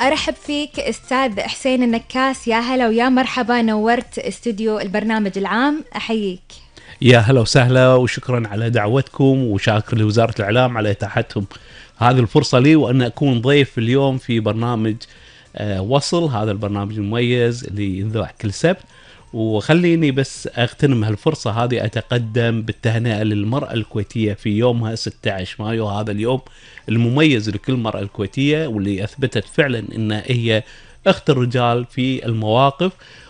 أرحب فيك أستاذ حسين النكاس. يا هلا ويا مرحبا، نورت استوديو البرنامج العام، أحييك. يا هلا وسهلا، وشكرا على دعوتكم، وشاكر لوزارة الإعلام على إتاحتهم هذه الفرصة لي وأن أكون ضيف اليوم في برنامج وصل، هذا البرنامج المميز اللي ينذاع كل سبت. وخليني بس أغتنم هالفرصة هذه أتقدم بالتهنئة للمرأة الكويتية في يومها 16 مايو، هذا اليوم المميز لكل مرأة الكويتية واللي أثبتت فعلا أن هي أخت الرجال في المواقف،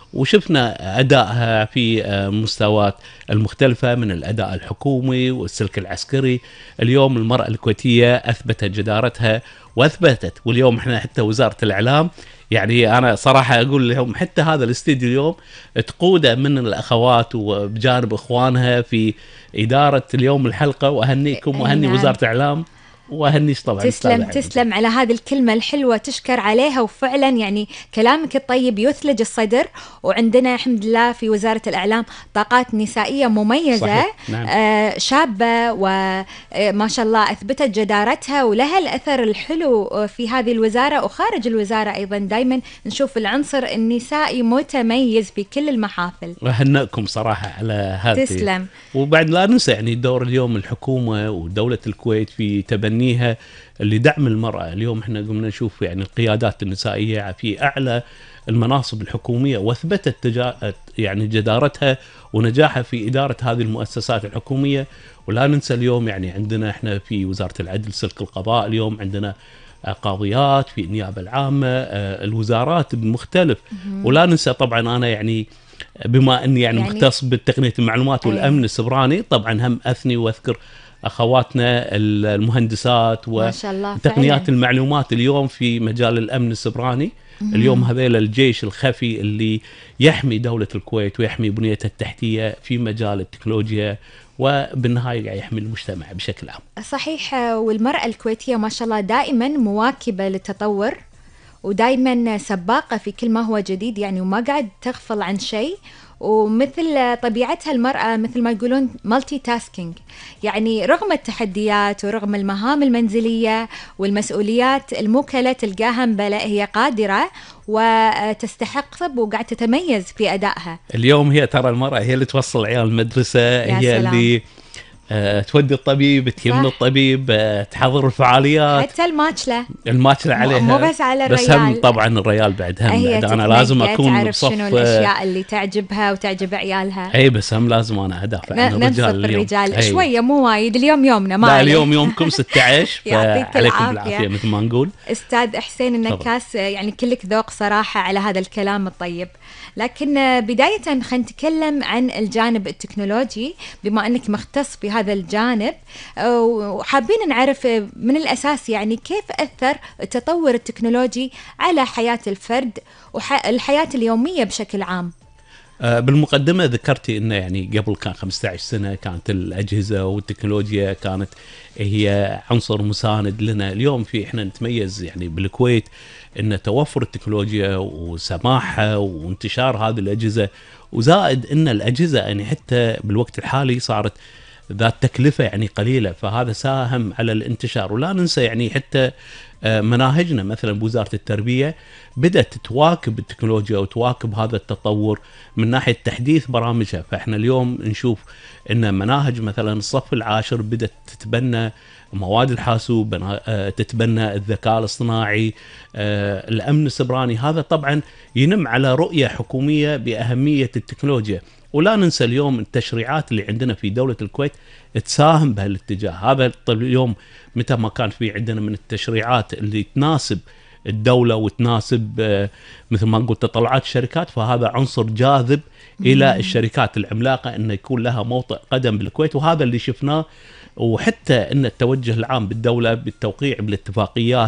وشفنا أدائها في مستويات المختلفة من الأداء الحكومي والسلك العسكري. اليوم المرأة الكويتية أثبتت جدارتها وأثبتت، واليوم إحنا حتى وزارة الإعلام يعني أنا صراحة أقول لهم حتى هذا الاستديو اليوم تقوده من الأخوات وبجانب إخوانها في إدارة اليوم الحلقة، وأهنيكم وأهني وزارة الإعلام وأهنيش طبعا. تسلم على هذه الكلمة الحلوة، تشكر عليها، وفعلا يعني كلامك الطيب يثلج الصدر. وعندنا الحمد لله في وزارة الإعلام طاقات نسائية مميزة. نعم. شابة وما شاء الله أثبتت جدارتها ولها الأثر الحلو في هذه الوزارة وخارج الوزارة أيضا. دايما نشوف العنصر النسائي متميز في كل المحافل. وهنأكم صراحة على هذا. تسلم. وبعد لا ننسى يعني دور اليوم الحكومة ودولة الكويت في تبنيها لدعم المرأة. اليوم احنا قمنا نشوف يعني القيادات النسائية في أعلى المناصب الحكومية، واثبتت يعني جدارتها ونجاحها في إدارة هذه المؤسسات الحكومية. ولا ننسى اليوم يعني عندنا احنا في وزارة العدل سلك القضاء، اليوم عندنا قاضيات في النيابة العامة، الوزارات المختلف. ولا ننسى طبعا أنا يعني بما أني يعني مختص بتقنية المعلومات والأمن السيبراني، طبعا هم أثني وأذكر أخواتنا المهندسات وتقنيات المعلومات اليوم في مجال الأمن السيبراني. اليوم هذيل الجيش الخفي اللي يحمي دولة الكويت ويحمي بنيتها التحتية في مجال التكنولوجيا، وبالنهاية يحمي المجتمع بشكل عام. صحيح. والمرأة الكويتية ما شاء الله دائما مواكبة للتطور، ودائما سباقة في كل ما هو جديد يعني، وما قاعد تغفل عن شيء. ومثل طبيعتها المرأة مثل ما يقولون مالتي تاسكينج، يعني رغم التحديات ورغم المهام المنزلية والمسؤوليات الموكلة تلقاها مبلأ هي قادرة وتستحق ثب وقاعد تتميز في أدائها. اليوم هي ترى المرأة هي اللي توصل عيال المدرسة، هي سلام. اللي تودي الطبيب، تهمن الطبيب، تحضر الفعاليات، حتى الماتشلة عليها، مو بس على الريال، بس هم طبعا الريال بعد هم أنا لازم أكون تعرف شنو الأشياء اللي تعجبها وتعجب عيالها. أي بس هم لازم أنا أدافع عن الرجال شوية مو وايد. اليوم يومنا ما لا اليوم يومكم 16 فعليكم بالعافية مثل ما نقول. أستاذ حسين النكاس، يعني كلك ذوق صراحة على هذا الكلام الطيب. لكن بداية خلينا نتكلم عن الجانب التكنولوجي بما أنك مختص بهذا الجانب، وحابين نعرف من الأساس يعني كيف أثر التطور التكنولوجي على حياة الفرد والحياة اليومية بشكل عام. بالمقدمة ذكرتي إنه يعني قبل كان 15 سنة كانت الأجهزة والتكنولوجيا كانت هي عنصر مساند لنا. اليوم في إحنا نتميز يعني بالكويت إن توفر التكنولوجيا وسماحها وانتشار هذه الأجهزة، وزائد إن الأجهزة يعني حتى بالوقت الحالي صارت ذات تكلفة يعني قليلة، فهذا ساهم على الانتشار. ولا ننسى يعني حتى مناهجنا مثلا بوزارة التربية بدأت تواكب التكنولوجيا وتواكب هذا التطور من ناحية تحديث برامجها. فإحنا اليوم نشوف إن مناهج مثلا الصف العاشر بدأت تتبنى مواد الحاسوب، تتبنى الذكاء الاصطناعي، الأمن السيبراني. هذا طبعا ينم على رؤية حكومية بأهمية التكنولوجيا. ولا ننسى اليوم التشريعات اللي عندنا في دولة الكويت تساهم بهالاتجاه هذا. طيب اليوم متى ما كان في عندنا من التشريعات اللي تناسب الدولة وتناسب مثل ما نقول تطلعات الشركات، فهذا عنصر جاذب إلى الشركات العملاقة أن يكون لها موطئ قدم بالكويت. وهذا اللي شفناه، وحتى أن التوجه العام بالدولة بالتوقيع بالاتفاقيات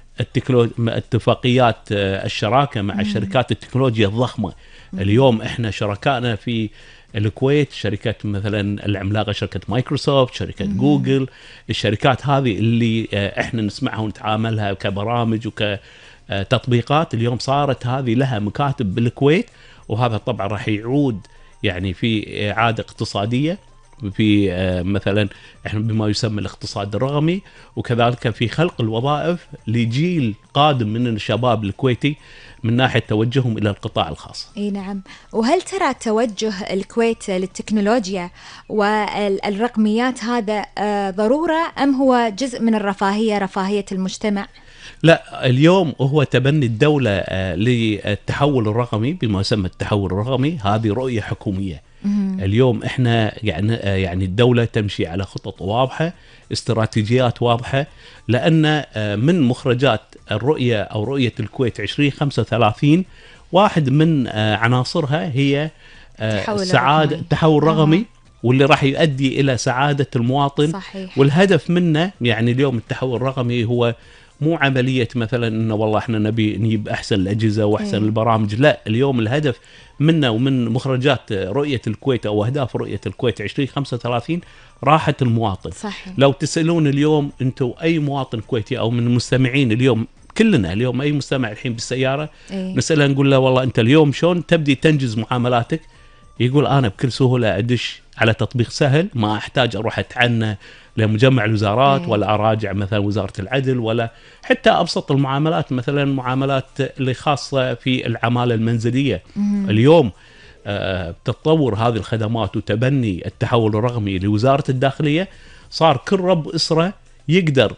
اتفاقيات الشراكة مع شركات التكنولوجيا الضخمة. اليوم احنا شركائنا في الكويت شركة مثلا العملاقة شركة مايكروسوفت، شركة جوجل، الشركات هذه اللي احنا نسمعها ونتعاملها كبرامج وكتطبيقات، اليوم صارت هذه لها مكاتب بالكويت. وهذا طبعا راح يعود يعني في إعادة اقتصادية في مثلا احنا بما يسمى الاقتصاد الرقمي، وكذلك في خلق الوظائف لجيل قادم من الشباب الكويتي من ناحية توجههم إلى القطاع الخاص. اي نعم. وهل ترى توجه الكويت للتكنولوجيا والرقميات هذا ضرورة أم هو جزء من الرفاهية، رفاهية المجتمع؟ لا، اليوم هو تبني الدولة للتحول الرقمي بما يسمى التحول الرقمي، هذه رؤية حكومية. اليوم احنا يعني الدولة تمشي على خطط واضحة، استراتيجيات واضحة، لأن من مخرجات الرؤية أو رؤية الكويت 2035 واحد من عناصرها هي سعادة التحول الرقمي، واللي راح يؤدي إلى سعادة المواطن. صحيح. والهدف منه يعني اليوم التحول الرقمي هو مو عملية مثلا إنه والله إحنا نبي نجيب أحسن الأجهزة وأحسن البرامج، لا، اليوم الهدف منا ومن مخرجات رؤية الكويت أو أهداف رؤية الكويت 2035 راحة المواطن. صحيح. لو تسألون اليوم أنتم أي مواطن كويتي أو من المستمعين اليوم، كلنا اليوم أي مستمع الحين بالسيارة نسأله نقول له والله أنت اليوم شلون تبدي تنجز معاملاتك؟ يقول أنا بكل سهولة أدش على تطبيق سهل، ما أحتاج أروح أتعنى لمجمع الوزارات ولا أراجع مثلا وزارة العدل، ولا حتى أبسط المعاملات مثلا معاملات اللي خاصة في العمالة المنزلية. اليوم تطور هذه الخدمات وتبني التحول الرقمي لوزارة الداخلية، صار كل رب أسرة يقدر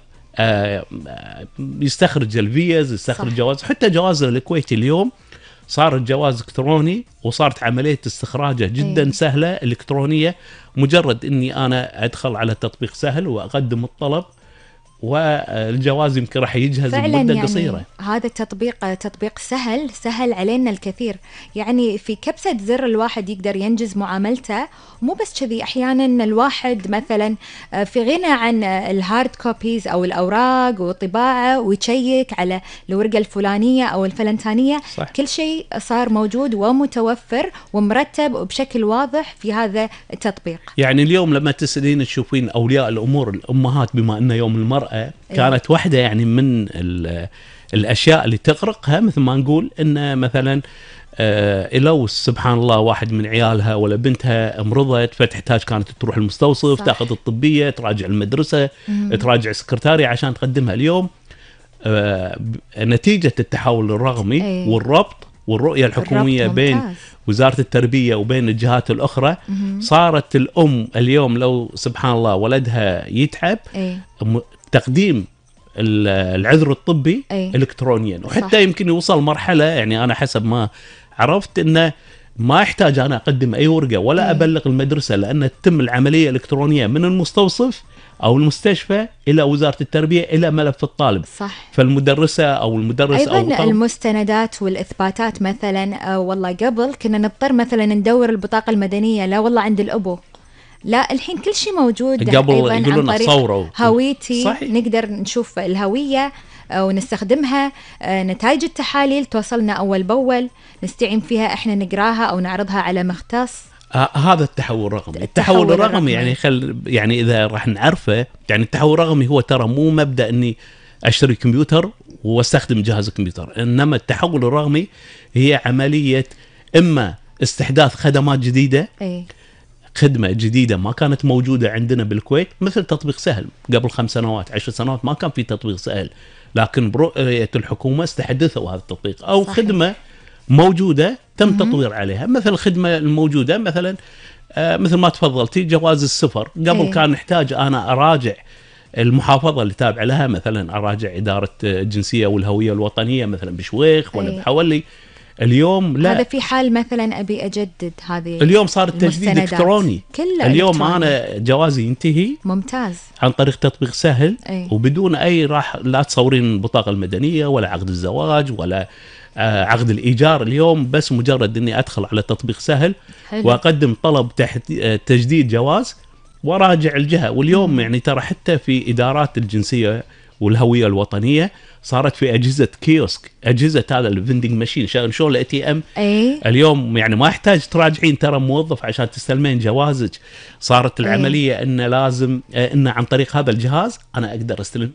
يستخرج الفيز، يستخرج جواز. حتى جواز الكويتي اليوم صار الجواز الكتروني، وصارت عملية استخراجه جدا سهلة إلكترونية، مجرد إني أنا أدخل على تطبيق سهل وأقدم الطلب والجواز يمكن راح يجهز بمدة يعني قصيرة. هذا تطبيق سهل علينا الكثير، يعني في كبسة زر الواحد يقدر ينجز معاملته. مو بس كذي، أحيانا الواحد مثلا في غنى عن الهارد كوبيز أو الأوراق والطباعة ويشيك على الورقة الفلانية أو الفلنتانية. صح. كل شيء صار موجود ومتوفر ومرتب وبشكل واضح في هذا التطبيق. يعني اليوم لما تسألين تشوفين أولياء الأمور الأمهات، بما أن يوم المرأة كانت واحدة يعني من الأشياء اللي تغرقها، مثل ما نقول إن مثلا لو سبحان الله واحد من عيالها ولا بنتها مرضت فتحتاج كانت تروح المستوصف، صح. تاخذ الطبية، تراجع المدرسة، تراجع السكرتارية عشان تقدمها. اليوم نتيجة التحول الرقمي والربط والرؤية الحكومية بين وزارة التربية وبين الجهات الأخرى، صارت الأم اليوم لو سبحان الله ولدها يتعب تقديم العذر الطبي إلكترونيا. وحتى صح. يمكن يوصل مرحلة، يعني أنا حسب ما عرفت إنه ما يحتاج أنا أقدم أي ورقة ولا أبلغ المدرسة، لأن تتم العملية الإلكترونية من المستوصف أو المستشفى إلى وزارة التربية إلى ملف الطالب. صح. فالمدرسة أو المدرس أيضا أو المستندات والإثباتات مثلا، والله قبل كنا نضطر مثلا ندور البطاقة المدنية، لا والله عند الأبو، لا الحين كل شيء موجود قبل أيضا عن طريق هويتي. صحيح. نقدر نشوف الهوية ونستخدمها، نتائج التحاليل توصلنا أول بأول، نستعين فيها إحنا نقراها أو نعرضها على مختص. هذا التحول الرقمي. التحول الرقمي يعني يعني إذا راح نعرفه، يعني التحول الرقمي هو ترى مو مبدأ إني أشتري كمبيوتر واستخدم جهاز الكمبيوتر، إنما التحول الرقمي هي عملية إما استحداث خدمات جديدة، خدمة جديدة ما كانت موجودة عندنا بالكويت، مثل تطبيق سهل. قبل 5 سنوات 10 سنوات ما كان في تطبيق سهل، لكن برؤية الحكومة استحدثوا هذا التطبيق. أو صحيح. خدمة موجودة تم تطوير عليها، مثل الخدمة الموجودة مثلا مثل ما تفضلتي جواز السفر. قبل كان نحتاج أنا أراجع المحافظة اللي تابع لها، مثلا أراجع إدارة الجنسية والهوية الوطنية مثلا بشويخ ولا بحولي. اليوم لا، هذا في حال مثلا أبي أجدد هذه. اليوم صار التجديد إلكتروني. اليوم إلكتروني. أنا جوازي ينتهي ممتاز عن طريق تطبيق سهل. وبدون أي لا تصورين البطاقة المدنية ولا عقد الزواج ولا عقد الإيجار. اليوم بس مجرد أني أدخل على تطبيق سهل وأقدم طلب تجديد جواز وراجع الجهة. واليوم يعني ترى حتى في إدارات الجنسية والهوية الوطنية صارت في أجهزة كيوسك، أجهزة هذا الفندنج ماشين، شلون الATM. اليوم يعني ما يحتاج تراجعين ترى موظف عشان تستلمين جوازك. صارت العملية إن لازم إن عن طريق هذا الجهاز أنا أقدر أستلم جواز.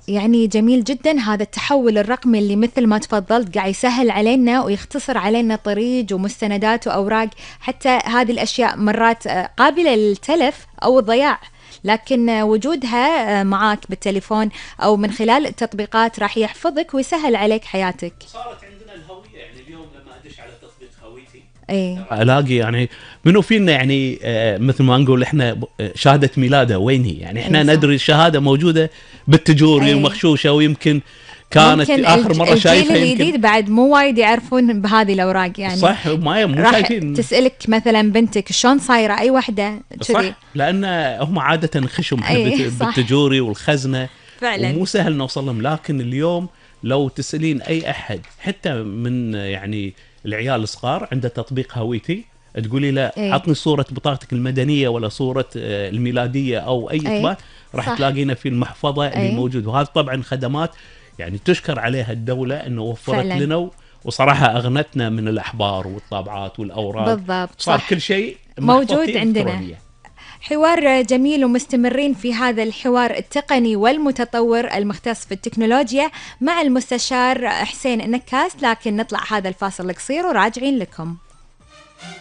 يعني جميل جدا هذا التحول الرقمي اللي مثل ما تفضلت قاعد يسهل علينا ويختصر علينا طريق ومستندات وأوراق، حتى هذه الأشياء مرات قابلة للتلف أو الضياع، لكن وجودها معاك بالتليفون أو من خلال التطبيقات راح يحفظك ويسهل عليك حياتك. صارت عندنا الهوية، يعني اليوم لما أدش على تطبيق هويتي الاقي يعني منو فينا يعني مثل ما نقول احنا شهاده ميلاده وين هي، يعني احنا ندري الشهاده موجوده بالتجوري ومغشوشه، ويمكن كانت اخر مره شايفها الجيل الجديد بعد مو وايد يعرفون بهذه الاوراق يعني. صح، مو شايفين. تسالك مثلا بنتك شلون صايره اي وحده كذي، لان هم عاده خشم بالتجوري والخزنه فعلا ومو سهل نوصل لهم. لكن اليوم لو تسالين اي احد حتى من يعني العيال الصغار عنده تطبيق هويتي، تقولي لا عطني صورة بطاقتك المدنية ولا صورة الميلادية أو أي إثبات، راح تلاقينا في المحفظة اللي موجود. وهذا طبعا خدمات يعني تشكر عليها الدولة أنه وفرت لنا، وصراحة أغنتنا من الأحبار والطابعات والأوراق. بالضبط، صار كل شيء موجود عندنا. حوار جميل ومستمرين في هذا الحوار التقني والمتطور المختص في التكنولوجيا مع المستشار حسين النكاس، لكن نطلع هذا الفاصل القصير وراجعين لكم.